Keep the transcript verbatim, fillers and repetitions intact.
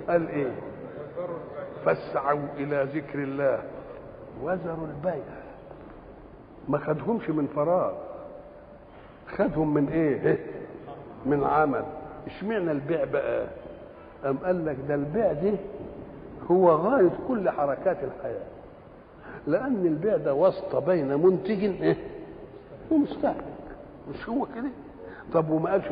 قال ايه؟ فاسعوا الى ذكر الله وذروا البيع. ما خدهمش من فراغ، خدهم من ايه؟ من عمل. اشمعنى البيع بقى؟ قام قال لك ده البيع ده هو غاية كل حركات الحياة، لأن البيع ده واسطة بين منتج ومستهلك، مش هو كده؟ طب وما قالش